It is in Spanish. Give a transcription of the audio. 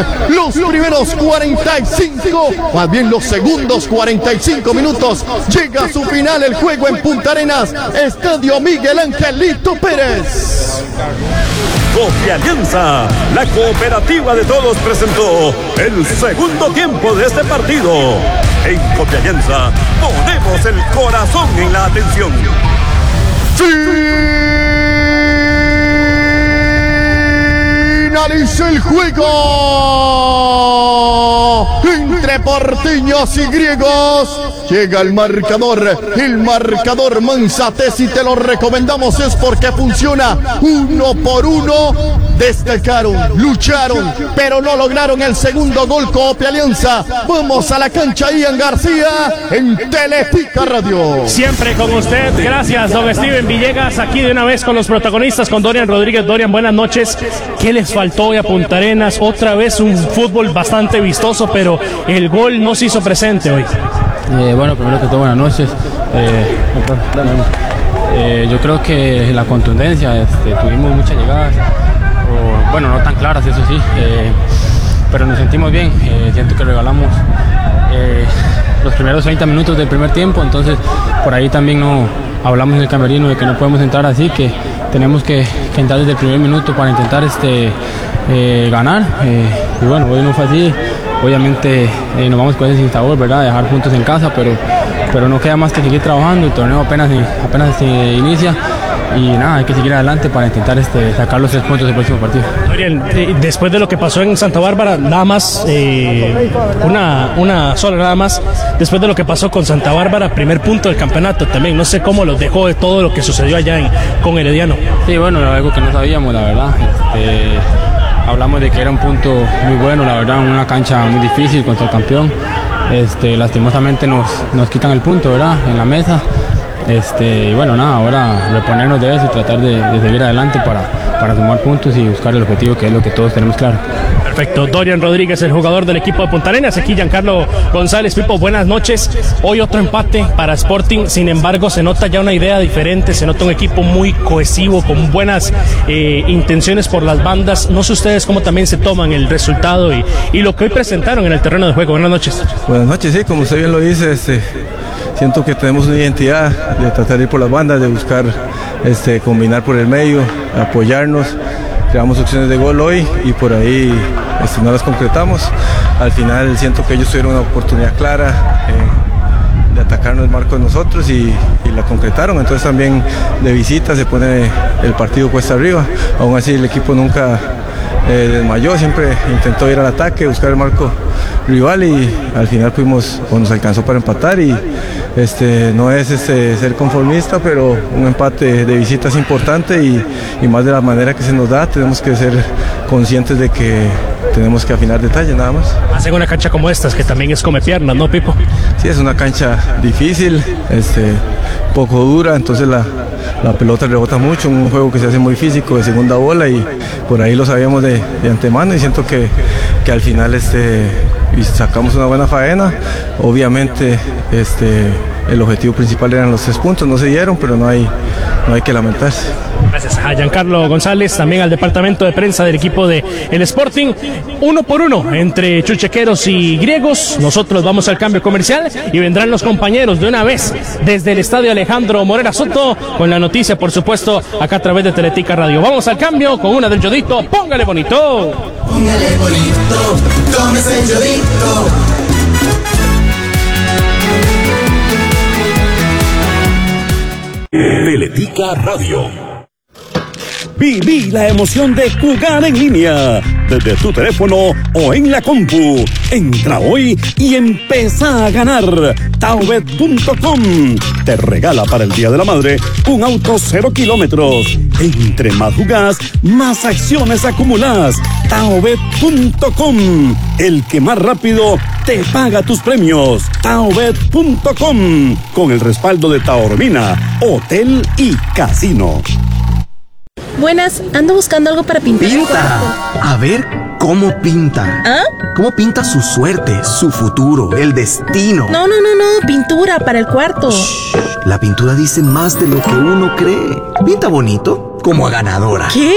los primeros 45, más bien los segundos 45 minutos, llega a su final el juego en Punta Arenas, Estadio Miguel Angelito Pérez. Confianza, la cooperativa de todos, presentó el segundo tiempo de este partido. En Confianza ponemos el corazón en la atención. Finaliza el juego entre porteños y griegos. Llega el marcador Manzate, si te lo recomendamos es porque funciona 1-1. Destacaron, lucharon, pero no lograron el segundo gol. Coopia Alianza. Vamos a la cancha, Ian García, en Teletica Radio. Siempre con usted, gracias don Steven Villegas, aquí de una vez con los protagonistas, con Dorian Rodríguez. Dorian, buenas noches. ¿Qué les faltó hoy a Punta Arenas? Otra vez un fútbol bastante vistoso, pero el gol no se hizo presente hoy. Bueno, primero que todo, buenas noches. Yo creo que la contundencia, tuvimos muchas llegadas, bueno, no tan claras, eso sí, pero nos sentimos bien. Siento que regalamos los primeros 30 minutos del primer tiempo, entonces por ahí también no hablamos en el camerino de que no podemos entrar así, que tenemos que entrar desde el primer minuto para intentar ganar, y bueno, hoy no fue así. Obviamente nos vamos con ese sin sabor, ¿verdad? Dejar puntos en casa, pero no queda más que seguir trabajando. El torneo apenas se inicia y nada, hay que seguir adelante para intentar sacar los 3 puntos del próximo partido. Dorian, después de lo que pasó en Santa Bárbara, nada más, una sola nada más, después de lo que pasó con Santa Bárbara, primer punto del campeonato también, no sé cómo los dejó de todo lo que sucedió allá con Herediano. Sí, bueno, algo que no sabíamos, la verdad. Hablamos de que era un punto muy bueno, la verdad, una cancha muy difícil contra el campeón. Lastimosamente nos quitan el punto, ¿verdad?, en la mesa. Y bueno, nada, ahora reponernos de eso y tratar de seguir adelante para sumar puntos y buscar el objetivo, que es lo que todos tenemos claro. Perfecto. Dorian Rodríguez, el jugador del equipo de Punta Arenas. Aquí Giancarlo González. Pipo, buenas noches. Hoy otro empate para Sporting, sin embargo se nota ya una idea diferente, se nota un equipo muy cohesivo, con buenas intenciones por las bandas. No sé ustedes cómo también se toman el resultado y lo que hoy presentaron en el terreno de juego. Buenas noches. Buenas noches, sí, como usted bien lo dice, siento que tenemos una identidad de tratar de ir por las bandas, de buscar combinar por el medio, apoyarnos. Creamos opciones de gol hoy y por ahí no las concretamos. Al final siento que ellos tuvieron una oportunidad clara de atacarnos el marco de nosotros y la concretaron. Entonces también de visita se pone el partido cuesta arriba. Aún así el equipo nunca desmayó, siempre intentó ir al ataque, buscar el marco rival y al final nos alcanzó para empatar y no es ser conformista, pero un empate de visita es importante y más de la manera que se nos da, tenemos que ser conscientes de que tenemos que afinar detalles nada más. Hacen una cancha como estas que también es come piernas, ¿no, Pipo? Sí, es una cancha difícil, poco dura, entonces la pelota rebota mucho, un juego que se hace muy físico de segunda bola y por ahí lo sabíamos de antemano y siento que al final y sacamos una buena faena. Obviamente el objetivo principal eran los 3 puntos, no se dieron, pero no hay que lamentarse. Gracias a Giancarlo González, también al departamento de prensa del equipo de el Sporting. 1-1 entre chuchequeros y griegos. Nosotros vamos al cambio comercial y vendrán los compañeros de una vez desde el estadio Alejandro Morera Soto con la noticia, por supuesto, acá a través de Teletica Radio. Vamos al cambio con una del Yodito. Póngale bonito. Póngale bonito, tómese el Yodito. Teletica Radio. Viví la emoción de jugar en línea, desde tu teléfono o en la compu. Entra hoy y empezá a ganar. Taobet.com te regala para el Día de la Madre un auto 0 kilómetros. Entre más jugás, más acciones acumulás. Taobet.com, el que más rápido te paga tus premios. Taobet.com, con el respaldo de Taormina, Hotel y Casino. Buenas, ando buscando algo para pintar. ¡Pinta! A ver cómo pinta. ¿Ah? ¿Cómo pinta su suerte, su futuro, el destino? No, pintura para el cuarto. Shh, la pintura dice más de lo que uno cree. Pinta bonito, como a ganadora. ¿Qué?